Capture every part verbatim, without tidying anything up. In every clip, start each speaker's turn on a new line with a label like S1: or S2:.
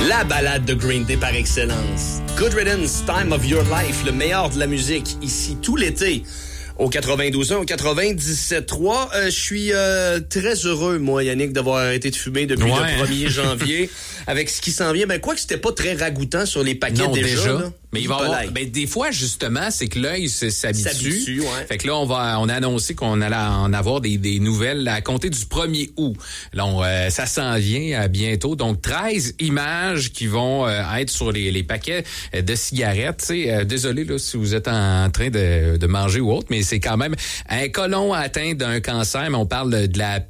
S1: La balade de Green Day par excellence. Good Riddance, Time of Your Life, le meilleur de la musique, ici tout l'été. Au quatre-vingt-douze ans, au quatre-vingt-dix-sept trois. Euh, je suis euh, très heureux, moi, Yannick, d'avoir arrêté de fumer depuis ouais. le premier janvier. Avec ce qui s'en vient, ben quoi que c'était pas très ragoûtant sur les paquets
S2: non,
S1: déjà.
S2: déjà.
S1: Là.
S2: Mais il va avoir, ben, des fois, justement, c'est que l'œil s'habitue.
S1: S'habitue, ouais.
S2: Fait que là, on va, on a annoncé qu'on allait en avoir des, des nouvelles à compter du premier août. Là, on, euh, ça s'en vient euh, bientôt. Donc, treize images qui vont euh, être sur les, les paquets de cigarettes. Euh, désolé, là, si vous êtes en train de, de manger ou autre, mais c'est quand même un colon atteint d'un cancer, mais on parle de la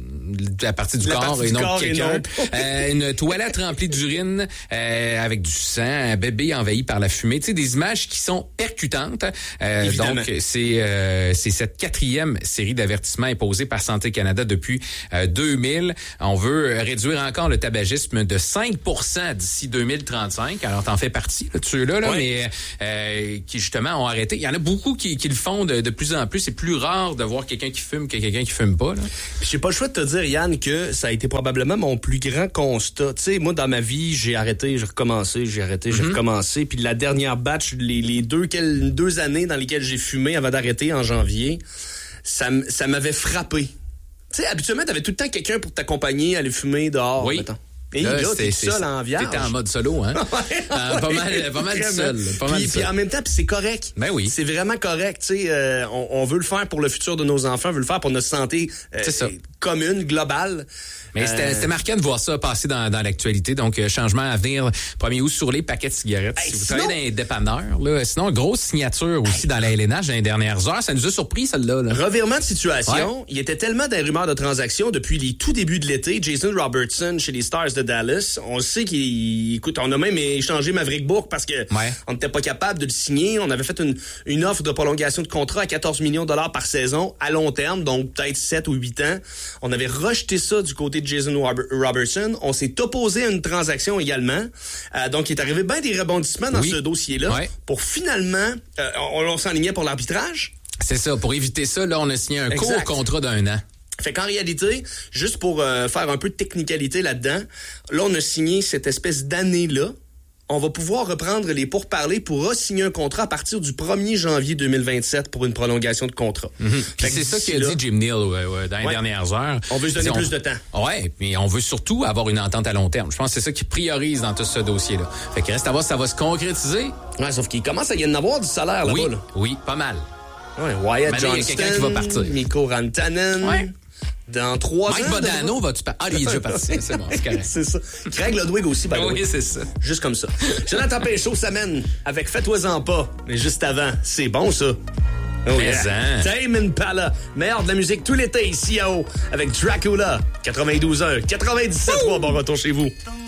S2: de la partie du
S1: la
S2: corps
S1: partie
S2: et
S1: du
S2: non
S1: corps
S2: de quelqu'un. euh, une toilette remplie d'urine euh, avec du sang, un bébé envahi par la fumée. Tu sais, des images qui sont percutantes. Euh, donc, c'est euh, c'est cette quatrième série d'avertissements imposée par Santé Canada depuis euh, deux mille. On veut réduire encore le tabagisme de cinq pour cent d'ici deux mille trente-cinq. Alors, t'en fais partie là, de ceux-là, là, ouais. mais euh, qui justement ont arrêté. Il y en a beaucoup qui, qui le font de, de plus en plus. C'est plus rare de voir quelqu'un qui fume que quelqu'un qui fume pas. Là.
S1: Puis j'ai pas le choix de te dire, Yann, que ça a été probablement mon plus grand constat. Tu sais, moi, dans ma vie, j'ai arrêté, j'ai recommencé, j'ai arrêté, j'ai mm-hmm. recommencé. Puis la dernière batch, les, les deux, quel, deux années dans lesquelles j'ai fumé avant d'arrêter en janvier, ça, ça m'avait frappé. Tu sais, habituellement, t'avais tout le temps quelqu'un pour t'accompagner à aller fumer dehors.
S2: Oui.
S1: Mettons. Et là, là t'es seul en vierge.
S2: T'es en mode solo, hein? euh, pas mal, pas mal seul. Pas mal
S1: puis,
S2: seul.
S1: Puis en même temps, c'est correct.
S2: Ben oui.
S1: C'est vraiment correct. Tu sais, euh, on, on veut le faire pour le futur de nos enfants, on veut le faire pour notre santé euh,
S2: c'est ça.
S1: commune, globale.
S2: Mais c'était, euh... c'était marquant de voir ça passer dans, dans l'actualité. Donc, euh, changement à venir, premier août sur les paquets de cigarettes. Hey, si vous sinon... travaillez dans les dépanneurs, là, sinon, grosse signature aussi hey. dans la L N H dans les dernières heures. Ça nous a surpris, celle-là. Là.
S1: Revirement de situation.
S2: Ouais.
S1: Il y était tellement des rumeurs de transactions depuis les tout débuts de l'été. Jason Robertson chez les Stars de Dallas. On sait qu'il... Écoute, on a même échangé Maverick Bourque parce que
S2: ouais.
S1: on n'était pas capable de le signer. On avait fait une, une offre de prolongation de contrat à quatorze millions de dollars par saison à long terme, donc peut-être sept ou huit ans. On avait rejeté ça du côté de Jason Robertson. On s'est opposé à une transaction également. Euh, donc, il est arrivé bien des rebondissements dans
S2: oui.
S1: ce dossier-là
S2: ouais.
S1: pour finalement... Euh, on, on s'enlignait pour l'arbitrage.
S2: C'est ça. Pour éviter ça, là, on a signé un
S1: exact.
S2: court contrat d'un an.
S1: Fait qu'en réalité, juste pour euh, faire un peu de technicalité là-dedans, là, on a signé cette espèce d'année-là. On va pouvoir reprendre les pourparlers pour re-signer un contrat à partir du premier janvier deux mille vingt-sept pour une prolongation de contrat.
S2: Mm-hmm. Puis c'est ça qu'a dit Jim Neal ouais, ouais, dans les
S1: ouais.
S2: dernières heures.
S1: On veut se donner
S2: on...
S1: plus de temps.
S2: Ouais, mais on veut surtout avoir une entente à long terme. Je pense que c'est ça qui priorise dans tout ce dossier-là. Fait qu'il reste à voir si ça va se concrétiser.
S1: Ouais, sauf qu'il commence à y en avoir du salaire là-bas.
S2: Oui,
S1: là.
S2: oui, pas mal.
S1: Ouais, Wyatt
S2: Maintenant,
S1: Johnston,
S2: il y a quelqu'un qui va partir.
S1: Mikko Rantanen.
S2: Ouais.
S1: Dans trois
S2: Mike
S1: ans...
S2: Mike Modano, vas-tu partir? Ah, il est déjà parti. C'est bon, c'est correct.
S1: C'est ça. Craig Ludwig aussi, by the way.
S2: Oui, c'est ça.
S1: Juste comme ça. Jonathan Péchaud s'amène avec Fais-toi-en pas. Mais juste avant, c'est bon, ça. Oh yeah. Tame Impala, meilleur de la musique tout l'été ici à haut avec Dracula, quatre-vingt-douze heures, quatre-vingt-dix-sept trois. Bon retour chez vous.